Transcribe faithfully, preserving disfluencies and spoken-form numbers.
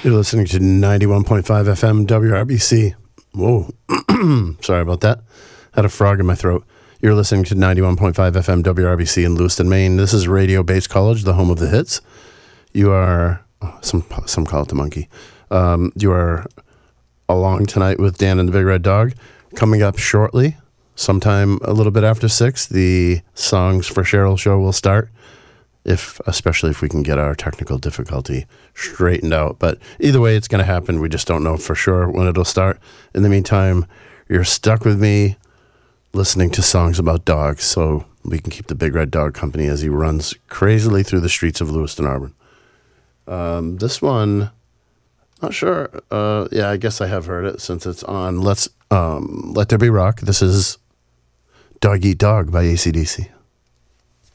You're listening to ninety-one point five F M W R B C. Whoa. Sorry about that. Had a frog in my throat. You're listening to ninety-one point five F M W R B C in Lewiston, Maine. This is Radio Base College, the home of the hits. You are, oh, some some call it the monkey. Um, you are along tonight with Dan and the Big Red Dog. Coming up shortly, sometime a little bit after six, the Songs for Cheryl show will start. If, especially if we can get our technical difficulty straightened out. But either way, it's going to happen. We just don't know for sure when it'll start. In the meantime, you're stuck with me listening to songs about dogs so we can keep the Big Red Dog company as he runs crazily through the streets of Lewiston Auburn. Um, this one, not sure. Uh, yeah, I guess I have heard it since it's on Let's um, Let There Be Rock. This is Dog Eat Dog by A C D C.